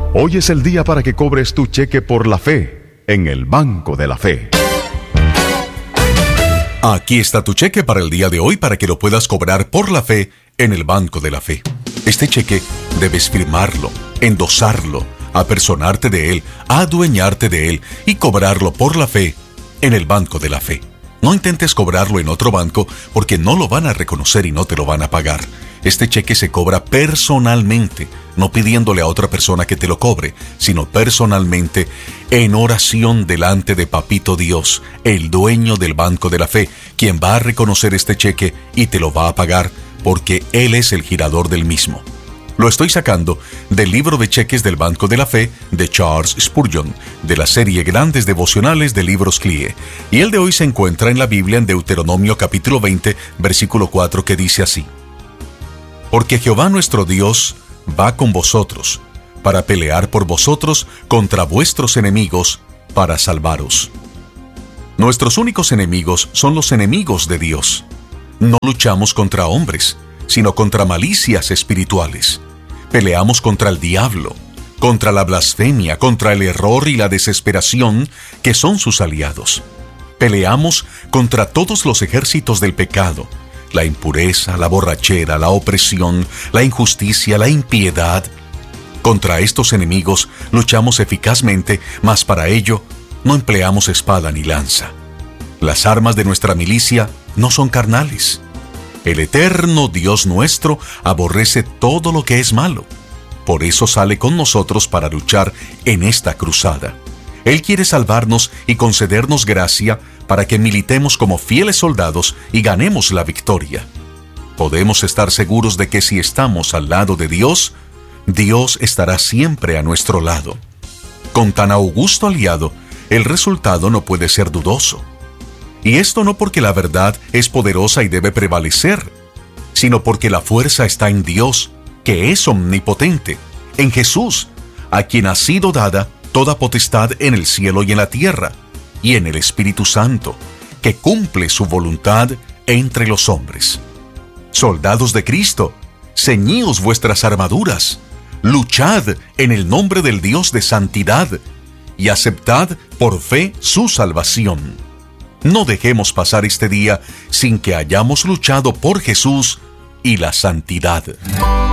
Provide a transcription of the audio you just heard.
Hoy es el día para que cobres tu cheque por la fe en el Banco de la Fe. Aquí está tu cheque para el día de hoy para que lo puedas cobrar por la fe en el Banco de la Fe. Este cheque debes firmarlo, endosarlo, apersonarte de él, adueñarte de él y cobrarlo por la fe en el Banco de la Fe. No intentes cobrarlo en otro banco porque no lo van a reconocer y no te lo van a pagar. Este cheque se cobra personalmente, no pidiéndole a otra persona que te lo cobre, sino personalmente en oración delante de Papito Dios, el dueño del Banco de la Fe, quien va a reconocer este cheque y te lo va a pagar porque Él es el girador del mismo. Lo estoy sacando del libro de cheques del Banco de la Fe de Charles Spurgeon, de la serie Grandes Devocionales de Libros CLIE. Y el de hoy se encuentra en la Biblia en Deuteronomio capítulo 20, versículo 4, que dice así: Porque Jehová nuestro Dios va con vosotros, para pelear por vosotros contra vuestros enemigos, para salvaros. Nuestros únicos enemigos son los enemigos de Dios. No luchamos contra hombres, sino contra malicias espirituales. Peleamos contra el diablo, contra la blasfemia, contra el error y la desesperación, que son sus aliados. Peleamos contra todos los ejércitos del pecado, la impureza, la borrachera, la opresión, la injusticia, la impiedad. Contra estos enemigos luchamos eficazmente, mas para ello no empleamos espada ni lanza. Las armas de nuestra milicia no son carnales. El eterno Dios nuestro aborrece todo lo que es malo. Por eso sale con nosotros para luchar en esta cruzada. Él quiere salvarnos y concedernos gracia para que militemos como fieles soldados y ganemos la victoria. Podemos estar seguros de que si estamos al lado de Dios, Dios estará siempre a nuestro lado. Con tan augusto aliado, el resultado no puede ser dudoso. Y esto no porque la verdad es poderosa y debe prevalecer, sino porque la fuerza está en Dios, que es omnipotente, en Jesús, a quien ha sido dada toda potestad en el cielo y en la tierra, y en el Espíritu Santo, que cumple su voluntad entre los hombres. Soldados de Cristo, ceñíos vuestras armaduras, luchad en el nombre del Dios de santidad, y aceptad por fe su salvación. No dejemos pasar este día sin que hayamos luchado por Jesús y la santidad.